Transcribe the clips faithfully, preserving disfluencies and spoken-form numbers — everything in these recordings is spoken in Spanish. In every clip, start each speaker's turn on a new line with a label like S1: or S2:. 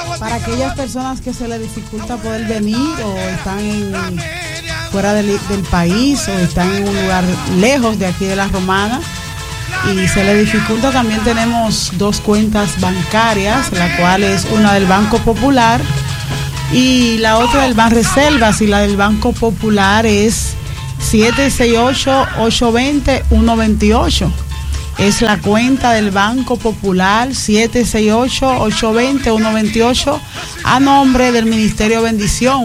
S1: para aquellas personas que se les dificulta poder venir o están en, fuera del, del país o están en un lugar lejos de aquí de La Romana y se les dificulta, también tenemos dos cuentas bancarias, la cual es una del Banco Popular y la otra del Banreservas, y la del Banco Popular es siete seis ocho, ocho dos cero, uno dos ocho. Es la cuenta del Banco Popular siete seis ocho, ocho dos cero, uno dos ocho a nombre del Ministerio Bendición.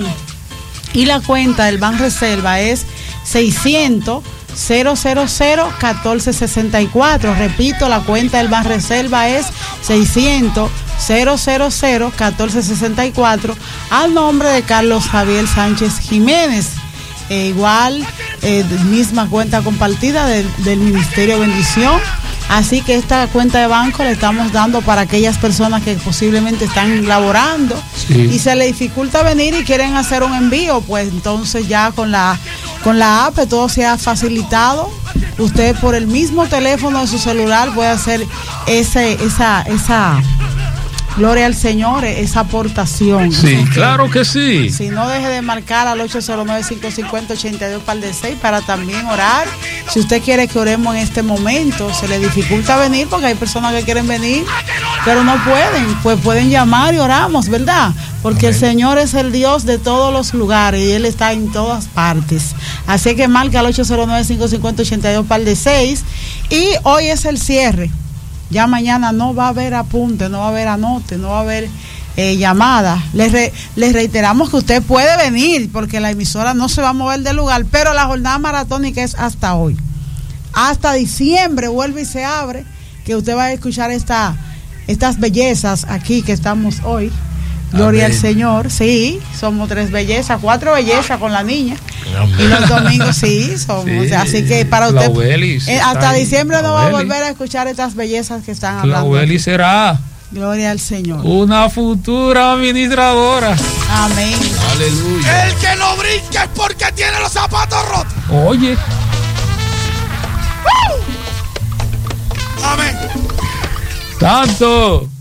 S1: Y la cuenta del Banreservas es seiscientos, cero cero cero, catorce sesenta y cuatro. Repito, la cuenta del Banreservas es seiscientos, cero cero cero, catorce sesenta y cuatro a nombre de Carlos Javier Sánchez Jiménez. Eh, igual, eh, misma cuenta compartida de, del Ministerio Bendición. Así que esta cuenta de banco la estamos dando para aquellas personas que posiblemente están laborando sí. y se les dificulta venir y quieren hacer un envío, pues entonces ya con la con la app todo se ha facilitado. Usted por el mismo teléfono de su celular puede hacer ese esa esa gloria al Señor, esa aportación.
S2: Sí, que, claro que sí.
S1: Si no, deje de marcar al ocho cero nueve, cinco cinco cero, ocho dos par de seis para también orar. Si usted quiere que oremos en este momento, se le dificulta venir porque hay personas que quieren venir, pero no pueden, pues pueden llamar y oramos, ¿verdad? Porque el Señor es el Dios de todos los lugares y Él está en todas partes. Así que marca al ocho cero nueve, cinco cinco cero, ocho dos par de seis y hoy es el cierre. Ya mañana no va a haber apunte, no va a haber anote, no va a haber eh, llamada. Les, re, les reiteramos que usted puede venir porque la emisora no se va a mover del lugar, pero la jornada maratónica es hasta hoy. Hasta diciembre vuelve y se abre, que usted va a escuchar esta, estas bellezas aquí que estamos hoy. Gloria Amén. Al Señor, sí, somos tres bellezas, cuatro bellezas con la niña. Amén. Y los domingos sí somos, sí, así que para usted
S2: Ubelis,
S1: eh, hasta diciembre no va a volver a escuchar estas bellezas que están hablando.
S2: La Ubelis será,
S1: gloria al Señor,
S2: una futura administradora.
S1: Amén.
S3: Aleluya. El que no brinca es porque tiene los zapatos rotos.
S2: Oye.
S3: Amén.
S2: Tanto.